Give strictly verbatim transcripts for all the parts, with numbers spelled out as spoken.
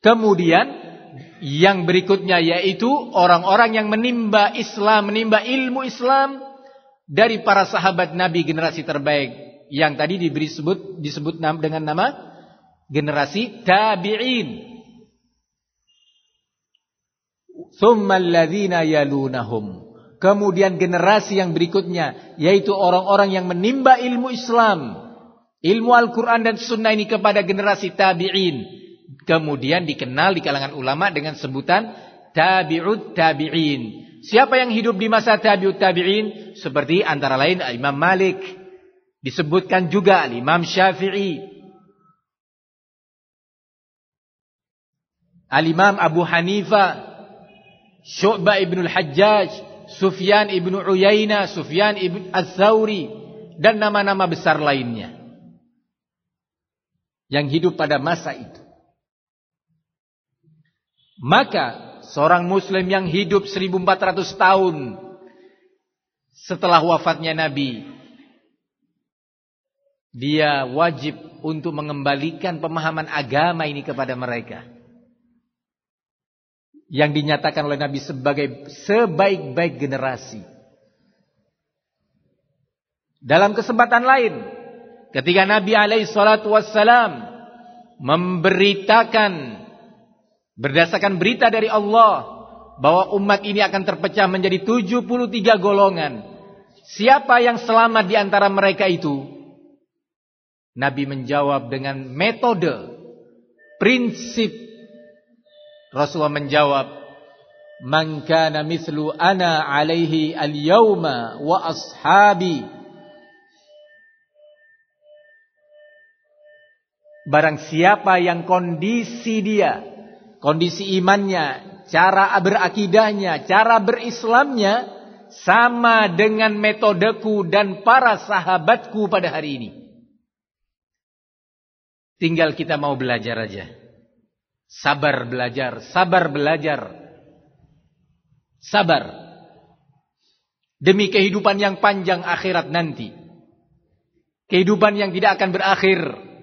Kemudian yang berikutnya yaitu orang-orang yang menimba Islam, menimba ilmu Islam dari para sahabat Nabi generasi terbaik yang tadi diberi sebut disebut dengan nama generasi tabi'in. Tsummal ladzina yalunahum. Kemudian generasi yang berikutnya yaitu orang-orang yang menimba ilmu Islam, ilmu Al-Quran dan Sunnah ini kepada generasi tabi'in. Kemudian dikenal di kalangan ulama dengan sebutan tabi'ut tabi'in. Siapa yang hidup di masa tabi'ut tabi'in? Seperti antara lain Imam Malik, disebutkan juga Imam Syafi'i, Al-Imam Abu Hanifah, Syu'bah ibn al-Hajjaj, Sufyan ibn Uyainah, Sufyan ibn Ats-Tsauri, dan nama-nama besar lainnya yang hidup pada masa itu. Maka seorang muslim yang hidup seribu empat ratus tahun setelah wafatnya Nabi, dia wajib untuk mengembalikan pemahaman agama ini kepada mereka, yang dinyatakan oleh Nabi sebagai sebaik-baik generasi. Dalam kesempatan lain, ketika Nabi alaihi salatu wassalam memberitakan berdasarkan berita dari Allah bahwa umat ini akan terpecah menjadi tujuh puluh tiga golongan. Siapa yang selamat di antara mereka itu? Nabi menjawab dengan metode, prinsip. Rasulullah menjawab, "Man kana mithlu ana alaihi al-yawma wa ashabi." Barang siapa yang kondisi dia, kondisi imannya, cara berakidahnya, cara berislamnya sama dengan metodeku dan para sahabatku pada hari ini. Tinggal kita mau belajar aja. Sabar belajar, sabar belajar. Sabar. Demi kehidupan yang panjang akhirat nanti. Kehidupan yang tidak akan berakhir.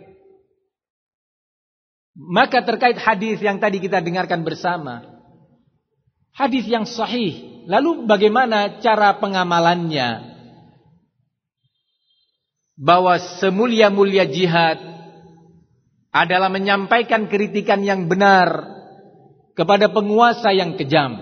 Maka terkait hadis yang tadi kita dengarkan bersama, hadis yang sahih, lalu bagaimana cara pengamalannya? Bahwa semulia-mulia jihad adalah menyampaikan kritikan yang benar kepada penguasa yang kejam.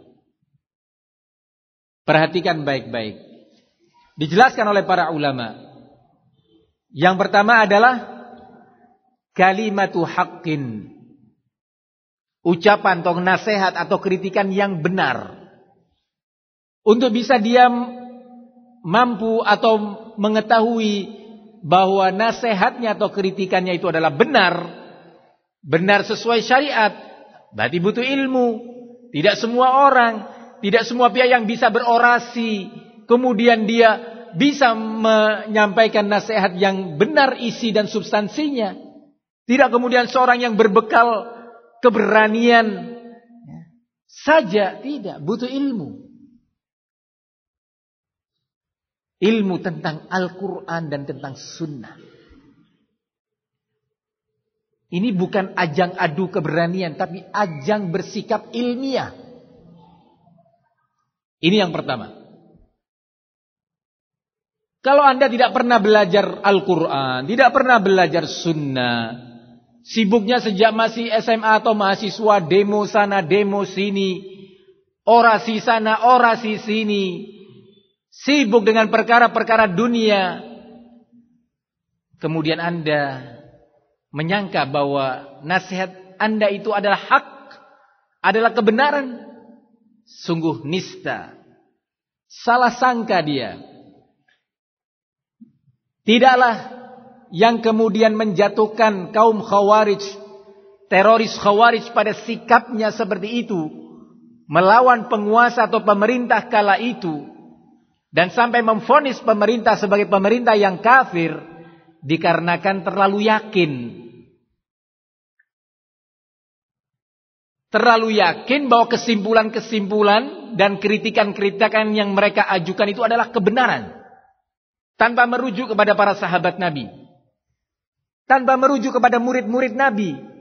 Perhatikan baik-baik. Dijelaskan oleh para ulama. Yang pertama adalah kalimatu haqqin. Ucapan atau nasihat atau kritikan yang benar. Untuk bisa dia mampu atau mengetahui bahwa nasihatnya atau kritikannya itu adalah benar, benar sesuai syariat, berarti butuh ilmu. Tidak semua orang, tidak semua pihak yang bisa berorasi, kemudian dia bisa menyampaikan nasihat yang benar isi dan substansinya. Tidak kemudian seorang yang berbekal keberanian saja, tidak, butuh ilmu. Ilmu tentang Al-Quran dan tentang Sunnah. Ini bukan ajang adu keberanian, tapi ajang bersikap ilmiah. Ini yang pertama. Kalau Anda tidak pernah belajar Al-Quran, tidak pernah belajar Sunnah, sibuknya sejak masih S M A atau mahasiswa, demo sana, demo sini, orasi sana, orasi sini, sibuk dengan perkara-perkara dunia. Kemudian Anda menyangka bahwa nasihat Anda itu adalah hak, adalah kebenaran. Sungguh nista. Salah sangka dia. Tidaklah yang kemudian menjatuhkan kaum Khawarij, teroris Khawarij pada sikapnya seperti itu, melawan penguasa atau pemerintah kala itu, dan sampai memvonis pemerintah sebagai pemerintah yang kafir, dikarenakan terlalu yakin. Terlalu yakin bahwa kesimpulan-kesimpulan dan kritikan-kritikan yang mereka ajukan itu adalah kebenaran. Tanpa merujuk kepada para sahabat Nabi. Tanpa merujuk kepada murid-murid Nabi.